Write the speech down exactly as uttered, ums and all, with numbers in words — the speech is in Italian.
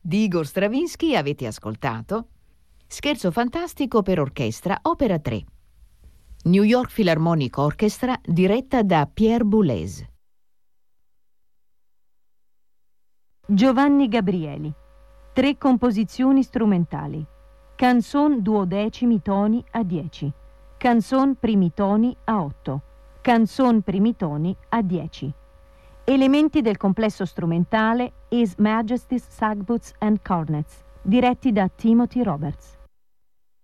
di Igor Stravinsky avete ascoltato Scherzo fantastico per orchestra, opera tre. New York Philharmonic Orchestra, diretta da Pierre Boulez. Giovanni Gabrieli. Tre composizioni strumentali. Canzon duodecimi toni a dieci. Canzon primi toni a otto. Canzon primi toni a dieci. Elementi del complesso strumentale His Majesty's Sagbutts and Cornets, diretti da Timothy Roberts.